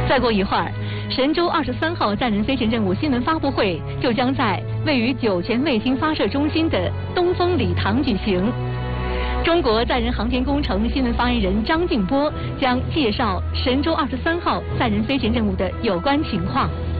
再过一会儿，神舟23号载人飞行任务新闻发布会就将在位于酒泉卫星发射中心的东风礼堂举行。中国载人航天工程新闻发言人张静波将介绍神舟23号载人飞行任务的有关情况。